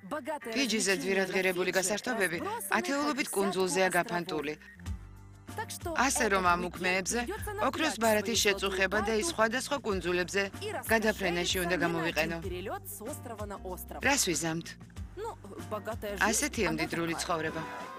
ფიჯიზე ძვირადღირებული გასართობები ათეულობით კუნძულზეა გაფანტული. ასე რომ ამ უქმეებზე ოქროს ბარათის შეწუხება და ის სხვადასხვა კუნძულებზე გადაფრენაში უნდა გამოვიყენო. რას ვიზამთ? ასეთი მდიდრული ცხოვრება.